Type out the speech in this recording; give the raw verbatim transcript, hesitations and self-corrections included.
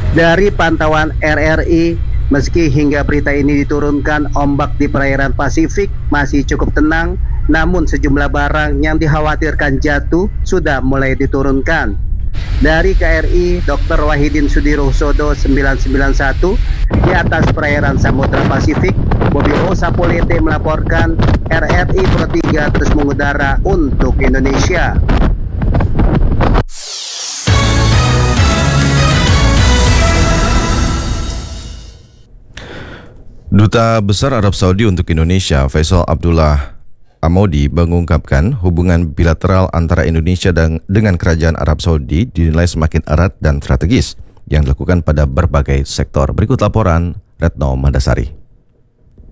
Dari pantauan R R I, meski hingga berita ini diturunkan, ombak di perairan Pasifik masih cukup tenang, namun sejumlah barang yang dikhawatirkan jatuh sudah mulai diturunkan. Dari K R I, Doktor Wahidin Sudirohusodo sembilan sembilan satu, di atas perairan Samudra Pasifik, Bobi O Sapolete melaporkan R R I Pro tiga terus mengudara untuk Indonesia. Duta Besar Arab Saudi untuk Indonesia, Faisal Abdullah Amodi, mengungkapkan hubungan bilateral antara Indonesia dan dengan Kerajaan Arab Saudi dinilai semakin erat dan strategis yang dilakukan pada berbagai sektor. Berikut laporan Retno Mandasari.